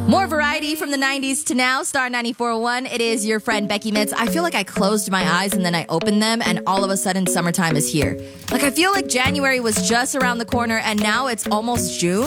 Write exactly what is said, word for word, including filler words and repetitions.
More variety from the nineties to now. Star ninety-four point one. It is your friend Becky Mitz. I feel like I closed my eyes and then I opened them and all of a sudden summertime is here. Like I feel like January was just around the corner and now it's almost June.